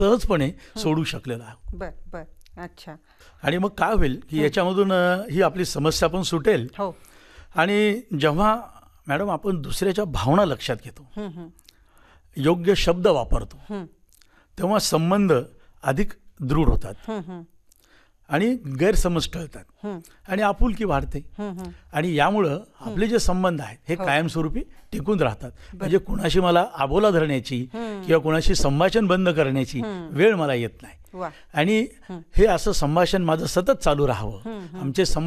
सहजपणे सोडू शकलेलो आहोत. बर बर. अच्छा. आणि मग काय होईल की याच्यामधून ही आपली समस्या पण सुटेल. हो. आणि जेव्हा मॅडम आपण दुसऱ्याच्या भावना लक्षात घेतो, योग्य शब्द वापरतो, तेव्हा संबंध अधिक दृढ होतात आणि गैरसमज टळतात आणि आपुलकी वाढते. आणि यामुळं आपले जे संबंध आहेत हे कायमस्वरूपी टिकून राहतात. म्हणजे कुणाशी मला आबोला धरण्याची किंवा कुणाशी संभाषण बंद करण्याची वेळ मला येत नाही. आणि हे असं संभाषण माझं सतत चालू राहावं, आमचे